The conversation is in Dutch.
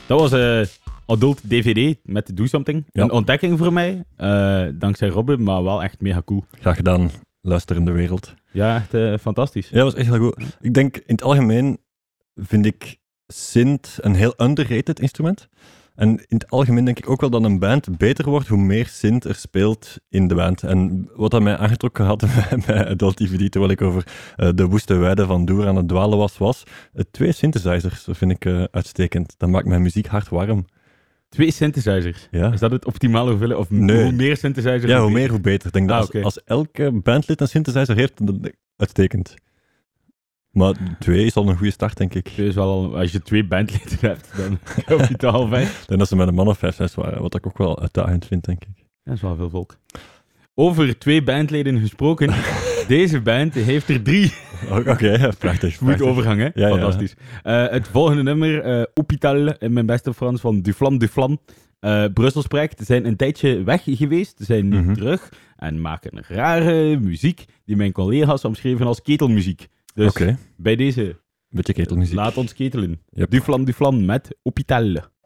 Dat was Adult DVD met Do Something. Ja. Een ontdekking voor mij, dankzij Robin, maar wel echt mega cool. Graag gedaan, luisterende wereld. Ja, echt fantastisch. Ja, dat was echt heel goed. Ik denk, in het algemeen vind ik synth een heel underrated instrument. En in het algemeen denk ik ook wel dat een band beter wordt hoe meer synth er speelt in de band. En wat dat mij aangetrokken had bij Adult DVD, terwijl ik over de woeste weiden van Doer aan het dwalen was 2 synthesizers. Dat vind ik uitstekend. Dat maakt mijn muziek hard warm. 2 synthesizers. Ja. Is dat het optimale hoeveelheid? Of Nee. hoe meer synthesizers? Ja, hoe meer, hoe beter. Ik denk dat oké. als elke bandlid een synthesizer heeft, dan uitstekend. Maar 2 is al een goede start, denk ik. Dus wel al, als je 2 bandleden hebt, dan heb je het al fijn. Ik denk dat ze met een man of 5, 6 waren, wat ik ook wel uitdagend vind, denk ik. Dat is wel veel volk. Over 2 bandleden gesproken. Deze band heeft er 3. Oké, prachtig. Goed overgang, hè? Ja, Fantastisch. Het volgende nummer, Hôpital, in mijn beste Frans, van Du Flam. Brussels Project zijn een tijdje weg geweest, zijn nu terug en maken rare muziek die mijn collega's omschreven als ketelmuziek. Dus Oké. bij deze, Beetje ketelmuziek. laat ons ketelen. Yep. Du Flam met Hôpital.